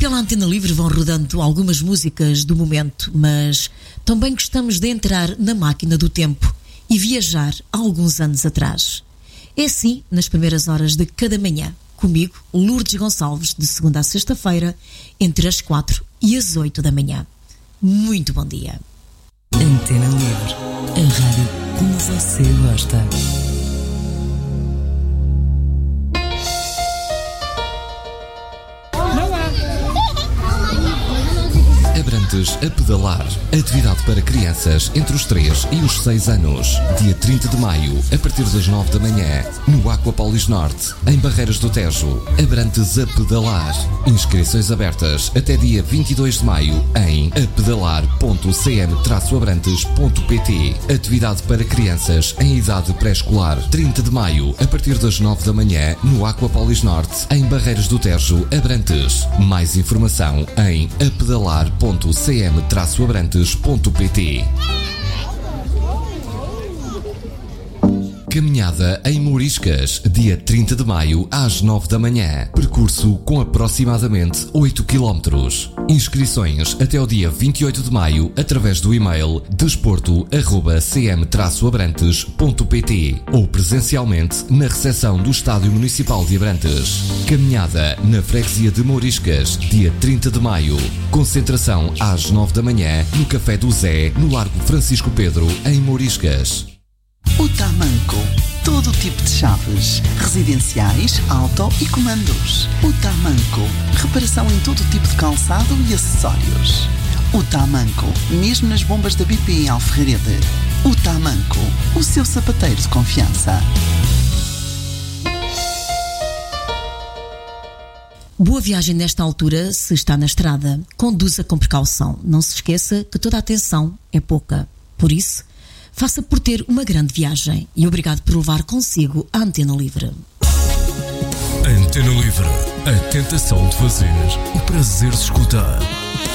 pela Antena Livre vão rodando algumas músicas do momento, mas também gostamos de entrar na máquina do tempo e viajar há alguns anos atrás. É assim nas primeiras horas de cada manhã, comigo, Lourdes Gonçalves, de segunda a sexta-feira, entre as 4 e as 8 da manhã. Muito bom dia. Antena Livre, a rádio como você gosta. Abrantes a pedalar. Atividade para crianças entre os 3 e os 6 anos. Dia 30 de maio, a partir das 9 da manhã, no Aquapolis Norte, em Barreiras do Tejo. Abrantes a pedalar. Inscrições abertas até dia 22 de maio em apedalar.cm-abrantes.pt. Atividade para crianças em idade pré-escolar. 30 de maio, a partir das 9 da manhã, no Aquapolis Norte, em Barreiras do Tejo, Abrantes. Mais informação em apedalar.cm-abrantes.pt. Caminhada em Mouriscas, dia 30 de maio, às 9 da manhã. Percurso com aproximadamente 8 km. Inscrições até o dia 28 de maio, através do e-mail desporto@cm-abrantes.pt ou presencialmente na recepção do Estádio Municipal de Abrantes. Caminhada na freguesia de Mouriscas, dia 30 de maio. Concentração às 9 da manhã, no Café do Zé, no Largo Francisco Pedro, em Mouriscas. O Tamanco. Todo tipo de chaves, residenciais, auto e comandos. O Tamanco. Reparação em todo tipo de calçado e acessórios. O Tamanco. Mesmo nas bombas da BP em Alferrarede. O Tamanco. O seu sapateiro de confiança. Boa viagem nesta altura, se está na estrada. Conduza com precaução. Não se esqueça que toda a atenção é pouca. Por isso, faça por ter uma grande viagem e obrigado por levar consigo a Antena Livre. Antena Livre, a tentação de fazer, o prazer de escutar.